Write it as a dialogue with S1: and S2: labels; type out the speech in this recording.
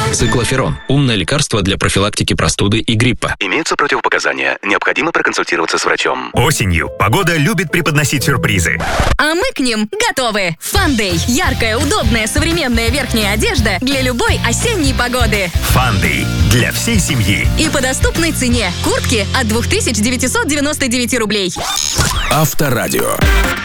S1: Циклоферон – умное лекарство для профилактики простуды и гриппа.
S2: Имеются противопоказания. Необходимо проконсультироваться с врачом.
S3: Осенью погода любит преподносить сюрпризы.
S4: А мы к ним готовы. Фандэй – яркая, удобная, современная верхняя одежда для любой осенней погоды.
S3: Фандэй – для всей семьи.
S4: И по доступной цене. Куртки от 2999 рублей.
S5: Авторадио.